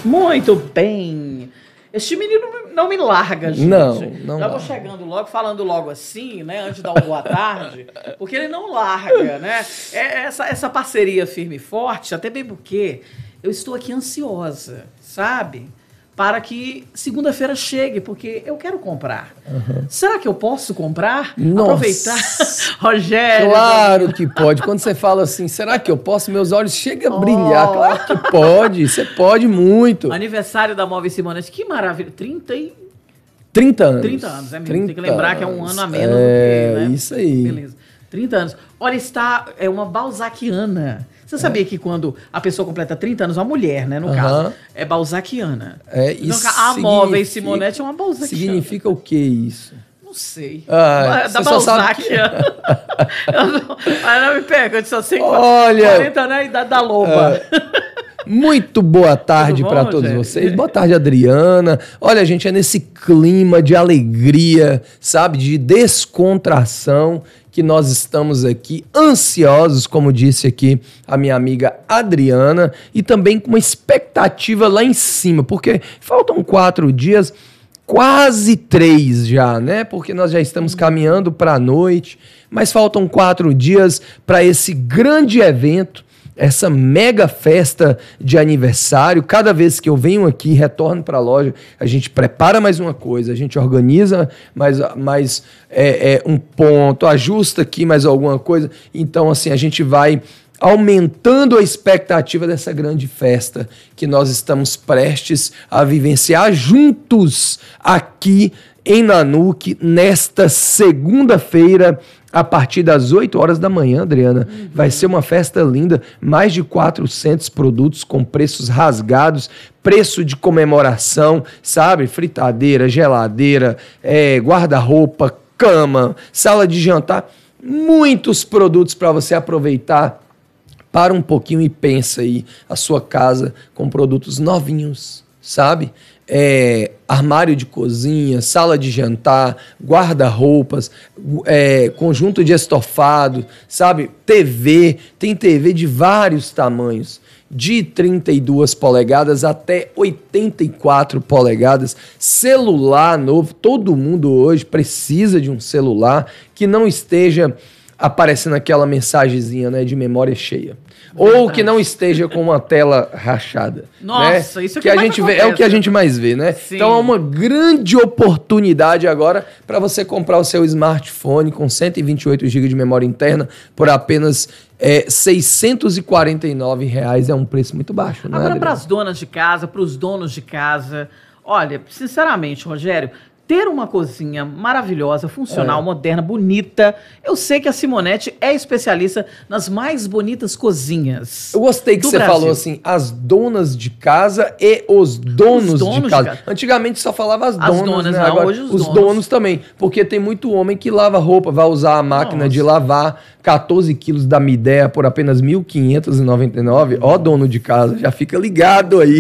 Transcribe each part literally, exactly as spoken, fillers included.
Muito bem. Este menino não me larga, gente. Não, não Já larga. vou chegando logo, falando logo assim, né? Antes de dar uma boa tarde. Porque ele não larga, né? É essa, essa parceria firme e forte, até bem porque eu estou aqui ansiosa, sabe? Para que segunda-feira chegue, porque eu quero comprar. Uhum. Será que eu posso comprar? Nossa. Aproveitar? Rogério. Claro que pode. Quando você fala assim, será que eu posso? Meus olhos chegam a brilhar. Oh. Claro que pode. Você pode muito. Aniversário da Móveis Simonetti. Que maravilha. trinta e... trinta anos. trinta anos, é mesmo. trinta Tem que lembrar que é um ano a menos é, do que, né? Isso aí. Beleza. trinta anos. Olha, está é uma balzaquiana. Você sabia é. que quando a pessoa completa trinta anos, a mulher, né, no uhum. caso, é balzaquiana. É, isso então, a Móveis Simonetti é uma balzaquiana. Significa o que isso? Não sei. Ah, da balzaquiana. Que... Aí não me pega, eu só sei Olha, quarenta anos é a idade da loba. É. Muito boa tarde para todos gente? vocês. Boa tarde, Adriana. Olha, gente, é nesse clima de alegria, sabe, de descontração que nós estamos aqui ansiosos, como disse aqui a minha amiga Adriana, e também com uma expectativa lá em cima, porque faltam quatro dias, quase três já, né? Porque nós já estamos caminhando para a noite, mas faltam quatro dias para esse grande evento, essa mega festa de aniversário. Cada vez que eu venho aqui, retorno para a loja, a gente prepara mais uma coisa, a gente organiza mais, mais é, é, um ponto, ajusta aqui mais alguma coisa. Então, assim, a gente vai aumentando a expectativa dessa grande festa que nós estamos prestes a vivenciar juntos aqui em Nanuque, nesta segunda-feira, a partir das oito horas da manhã, Adriana. Uhum. Vai ser uma festa linda, mais de quatrocentos produtos com preços rasgados, preço de comemoração, sabe? Fritadeira, geladeira, é, guarda-roupa, cama, sala de jantar, muitos produtos para você aproveitar. Para um pouquinho e pensa aí a sua casa com produtos novinhos, sabe? É, armário de cozinha, sala de jantar, guarda-roupas, é, conjunto de estofado, sabe? T V, tem T V de vários tamanhos, de trinta e duas polegadas até oitenta e quatro polegadas, celular novo. Todo mundo hoje precisa de um celular que não esteja aparecendo aquela mensagenzinha, né, de memória cheia. Verdade. Ou que não esteja com uma tela rachada. Nossa, né? isso é que, que a gente vê, é o que a gente mais vê, né? Sim. Então é uma grande oportunidade agora para você comprar o seu smartphone com cento e vinte e oito gigas de memória interna por apenas é, seiscentos e quarenta e nove reais. É um preço muito baixo, né? Agora, para as donas de casa, para os donos de casa, olha, sinceramente, Rogério, ter uma cozinha maravilhosa, funcional, é. moderna, bonita. Eu sei que a Simonetti é especialista nas mais bonitas cozinhas. Eu gostei que você Brasil. falou assim, as donas de casa e os donos, os donos de, casa. de casa. Antigamente só falava as donas, as donas né? Não, agora hoje os, os donos. donos também. Porque tem muito homem que lava roupa, vai usar a máquina Nossa. de lavar, quatorze quilos da Midea por apenas mil quinhentos e noventa e nove reais. Ó, dono de casa, já fica ligado aí.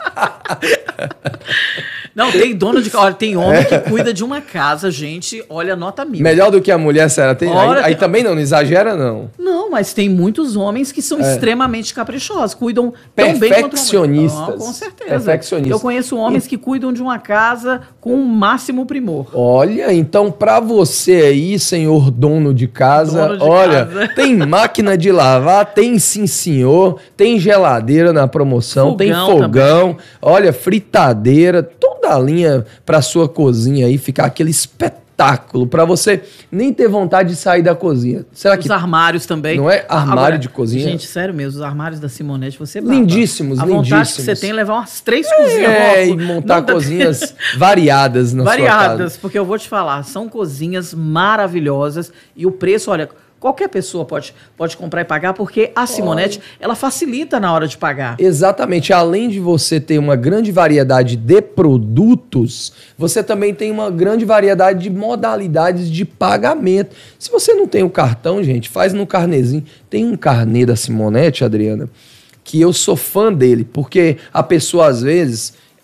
Não, tem dono de casa. Olha, tem homem é. que cuida de uma casa, gente. Olha, nota mil. Melhor do que a mulher, Sarah. Tem, Ora, aí, aí tem... também não, não exagera, não. Não, mas tem muitos homens que são é. extremamente caprichosos, cuidam tão bem quanto Perfeccionistas. Oh, com certeza. Perfeccionistas. Eu conheço homens e... que cuidam de uma casa com o máximo primor. Olha, então pra você aí, senhor dono de casa, dono de olha, casa. Tem máquina de lavar, tem sim senhor, tem geladeira na promoção, fogão tem fogão, também. Olha, fritadeira, toda a linha para sua cozinha aí ficar aquele espetáculo para você nem ter vontade de sair da cozinha. Será os que armários também? Não é armário Agora, de cozinha? Gente, sério mesmo, os armários da Simonetti você baba. Lindíssimos, a lindíssimos. A vontade que você tem é levar umas três cozinhas. É, e montar não, cozinhas variadas na variadas, sua casa. Variadas, porque eu vou te falar, são cozinhas maravilhosas e o preço, olha, qualquer pessoa pode, pode comprar e pagar, porque a Simonetti, ela facilita na hora de pagar. Exatamente. Além de você ter uma grande variedade de produtos, você também tem uma grande variedade de modalidades de pagamento. Se você não tem o cartão, gente, faz no carnezinho. Tem um carnê da Simonetti, Adriana, que eu sou fã dele, porque a pessoa, às vezes,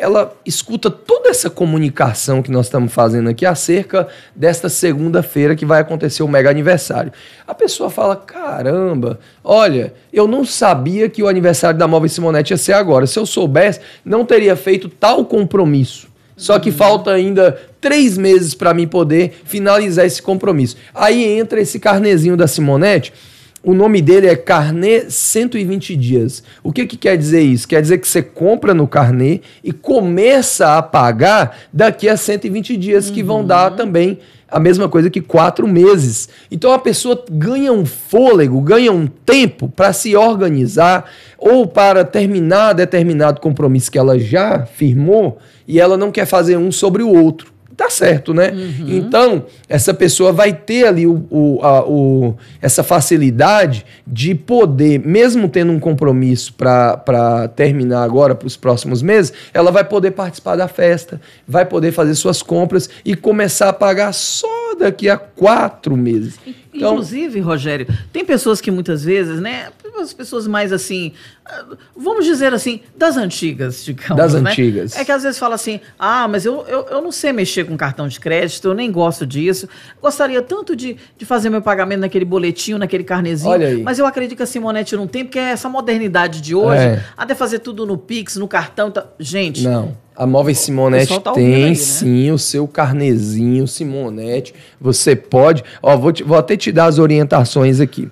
ela escuta toda essa comunicação que nós estamos fazendo aqui acerca desta segunda-feira que vai acontecer o mega aniversário. A pessoa fala, caramba, olha, eu não sabia que o aniversário da Móveis Simonetti ia ser agora. Se eu soubesse, não teria feito tal compromisso. Só que falta ainda três meses para mim poder finalizar esse compromisso. Aí entra esse carnezinho da Simonetti. O nome dele é Carnê cento e vinte dias. O que, que quer dizer isso? Quer dizer que você compra no carnê e começa a pagar daqui a cento e vinte dias, uhum. que vão dar também a mesma coisa que quatro meses. Então a pessoa ganha um fôlego, ganha um tempo para se organizar ou para terminar determinado compromisso que ela já firmou e ela não quer fazer um sobre o outro. Tá certo, né? Uhum. Então, essa pessoa vai ter ali o, o, a, o, essa facilidade de poder, mesmo tendo um compromisso para terminar agora, para os próximos meses, ela vai poder participar da festa, vai poder fazer suas compras e começar a pagar só daqui a quatro meses. Então, inclusive, Rogério, tem pessoas que muitas vezes, né, as pessoas mais assim, vamos dizer assim, das antigas, digamos, das né? antigas. É que às vezes fala assim, ah, mas eu, eu, eu não sei mexer com cartão de crédito, eu nem gosto disso, gostaria tanto de, de fazer meu pagamento naquele boletinho, naquele carnezinho, olha aí. Mas eu acredito que a Simonetti não tem, porque é essa modernidade de hoje, é. até fazer tudo no Pix, no cartão, tá... gente... Não. A Móveis Simonetti tá tem aí, né? Sim o seu carnezinho Simonetti. Você pode... Ó, vou, te, vou até te dar as orientações aqui.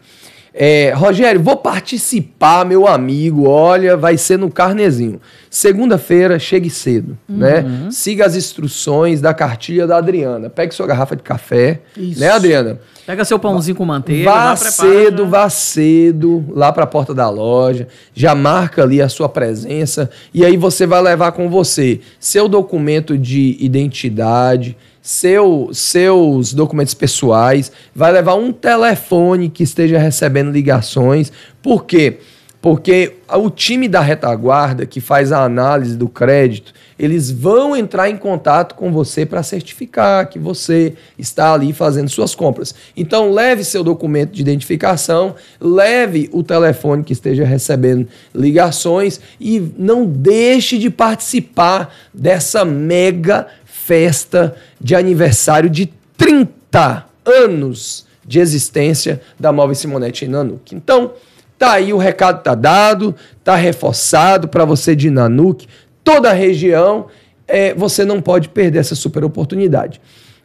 É, Rogério, vou participar, meu amigo. Olha, vai ser no carnezinho. Segunda-feira, chegue cedo, uhum. né? Siga as instruções da cartilha da Adriana. Pegue sua garrafa de café, Isso. né, Adriana? Pega seu pãozinho com manteiga. Vá cedo, já. vá cedo lá para a porta da loja. Já marca ali a sua presença. E aí você vai levar com você seu documento de identidade, seu, seus documentos pessoais. Vai levar um telefone que esteja recebendo ligações. Por quê? Porque o time da retaguarda que faz a análise do crédito, eles vão entrar em contato com você para certificar que você está ali fazendo suas compras. Então, leve seu documento de identificação, leve o telefone que esteja recebendo ligações e não deixe de participar dessa mega festa de aniversário de trinta anos de existência da Móveis Simonetti em Nanuque. Então, tá aí, o recado tá dado, tá reforçado para você de Nanuque, toda a região, é, você não pode perder essa super oportunidade.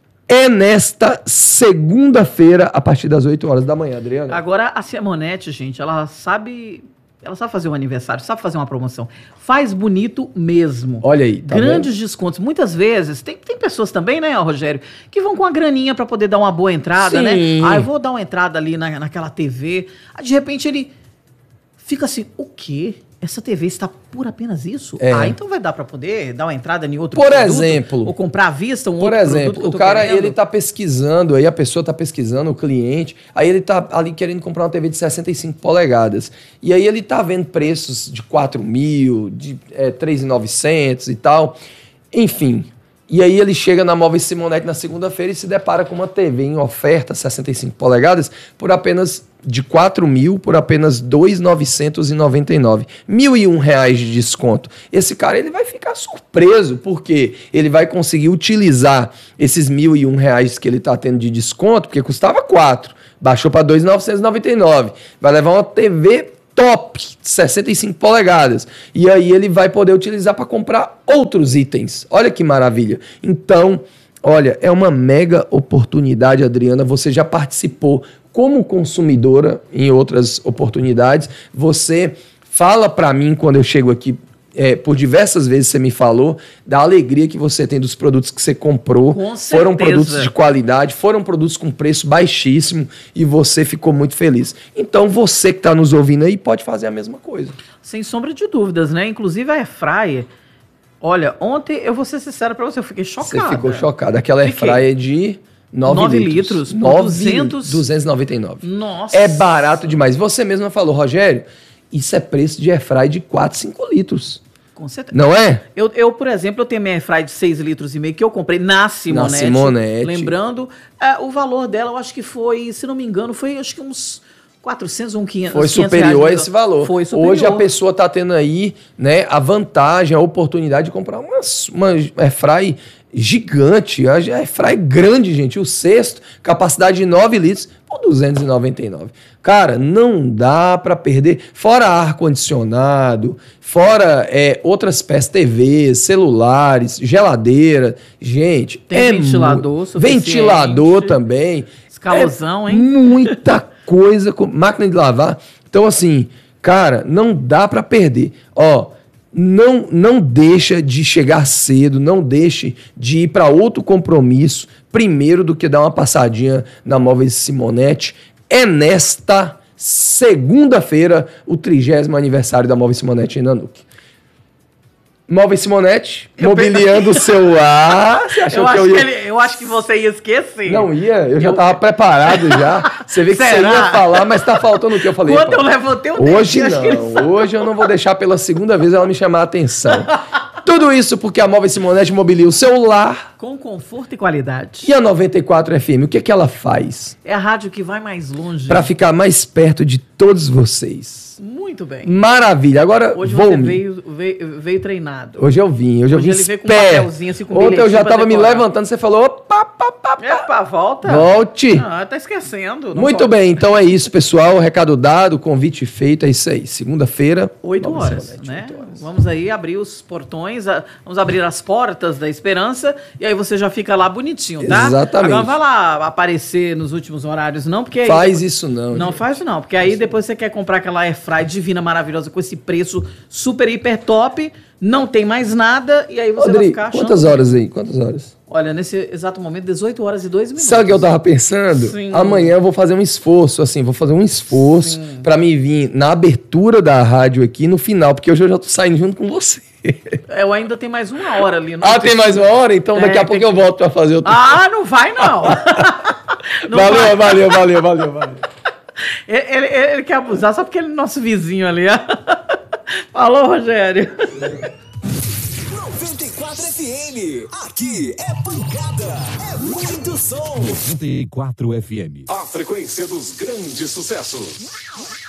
É nesta segunda-feira, a partir das oito horas da manhã, Adriana. Agora, a Simonetti, gente, ela sabe... Ela sabe fazer um aniversário, sabe fazer uma promoção. Faz bonito mesmo. Olha aí, tá Grandes vendo? descontos. Muitas vezes, tem, tem pessoas também, né, Rogério, que vão com a graninha para poder dar uma boa entrada, Sim. né? Ah, eu vou dar uma entrada ali na, naquela T V. Aí, de repente, ele fica assim, o quê? Essa T V está por apenas isso? É. Ah, então vai dar para poder dar uma entrada em outro por produto? exemplo, ou comprar à vista um por outro exemplo, produto que o cara, querendo? ele tá pesquisando, aí a pessoa tá pesquisando, o cliente, aí ele tá ali querendo comprar uma T V de sessenta e cinco polegadas. E aí ele tá vendo preços de quatro mil, de é, três mil e novecentos e tal. Enfim. E aí ele chega na Móveis Simonetti na segunda-feira e se depara com uma T V em oferta, sessenta e cinco polegadas, por apenas de quatro mil, por apenas dois mil novecentos e noventa e nove. Mil e um reais de desconto. Esse cara, ele vai ficar surpreso, porque ele vai conseguir utilizar esses mil e um reais que ele está tendo de desconto, porque custava quatro, baixou para dois mil novecentos e noventa e nove. Vai levar uma T V top, sessenta e cinco polegadas. E aí ele vai poder utilizar para comprar outros itens. Olha que maravilha. Então, olha, é uma mega oportunidade, Adriana. Você já participou como consumidora em outras oportunidades. Você fala para mim quando eu chego aqui, é, por diversas vezes você me falou da alegria que você tem dos produtos que você comprou. Com foram certeza. Produtos de qualidade, foram produtos com preço baixíssimo e você ficou muito feliz. Então você que está nos ouvindo aí pode fazer a mesma coisa. Sem sombra de dúvidas, né? Inclusive a Airfryer, olha, ontem eu vou ser sincero para você, eu fiquei chocada. Você ficou chocada. Aquela Airfryer de nove litros. nove litros, duzentos e noventa e nove. Nossa. É barato demais. Você mesma falou, Rogério, isso é preço de Airfryer de quatro, cinco litros. Com certeza. Não é? Eu, eu, por exemplo, eu tenho minha Airfryer de seis litros e meio que eu comprei na Simonetti. Na Simonetti. Lembrando, é, o valor dela, eu acho que foi, se não me engano, foi acho que uns quatrocentos ou quinhentos. Foi superior a esse valor. Foi superior. Hoje a pessoa está tendo aí, né, a vantagem, a oportunidade de comprar uma, uma airfry gigante, a airfry grande, gente. O cesto, capacidade de nove litros, por duzentos e noventa e nove. Cara, não dá para perder. Fora ar-condicionado, fora é, outras peças, T Vs, celulares, geladeira. Gente, tem é ventilador, mu- ventilador também. Escalosão, é hein? Muita coisa, com máquina de lavar. Então, assim, cara, não dá para perder. Ó, não, não deixa de chegar cedo, não deixe de ir para outro compromisso primeiro do que dar uma passadinha na Móveis Simonetti. É nesta segunda-feira o trigésimo aniversário da Móveis Simonetti em Nanuque. Móveis Simonetti, eu mobiliando o seu lar. Você achou eu, que acho eu ia... que ele, eu acho que você ia esquecer. Não ia, eu já Eu- estava preparado já. Você vê que Será? você ia falar, mas tá faltando o que eu falei. Quando "Epa, eu levantei o dedo, hoje eu acho que ele não, hoje eu não vou deixar pela segunda vez ela me chamar a atenção. Tudo isso porque a Móveis Simonetti mobilia o seu lar. Com conforto e qualidade. E a noventa e quatro F M, o que é que ela faz? É a rádio que vai mais longe. Para ficar mais perto de todos vocês. Muito bem. Maravilha. Agora Hoje vou você me... veio, veio, veio treinado. Hoje eu vim, hoje, eu Hoje vim ele veio com um esperto. papelzinho, assim, com um Ontem eu já bilhetinho pra tava me decorar. levantando, você falou, opa, pá, pá, pá. Epa, volta. Volte. Ah, tá esquecendo. não Muito pode. bem, então é isso, pessoal. Recado dado, convite feito, é isso aí. Segunda-feira, Oito Móveis horas, Simonetti, né? oito horas. Vamos aí abrir os portões, a- vamos abrir as portas da esperança e aí você já fica lá bonitinho, tá? Exatamente. Agora não vai lá aparecer nos últimos horários, não, porque aí Faz depois- isso não. Não gente. faz isso não, porque aí depois você quer comprar aquela airfry divina, maravilhosa, com esse preço super, hiper top, não tem mais nada e aí você vai Rodrigo, ficar achando... quantas horas aí? Quantas horas? Olha, nesse exato momento, dezoito horas e dois minutos. Sabe o que eu tava pensando? Sim. Amanhã eu vou fazer um esforço, assim, vou fazer um esforço pra me vir na abertura da rádio aqui no final, porque hoje eu já tô saindo junto com você. Eu ainda tenho mais uma hora ali. no- Ah, tem mais uma hora? Então daqui É, a pouco tem eu volto pra fazer outro. Ah, não vai não. Não valeu, vai. valeu, valeu, valeu, valeu. Ele, ele- ele quer abusar só porque ele é nosso vizinho ali. ó. Falou, Rogério. noventa e quatro F M. Aqui é pancada, é muito som. noventa e quatro F M. A frequência dos grandes sucessos.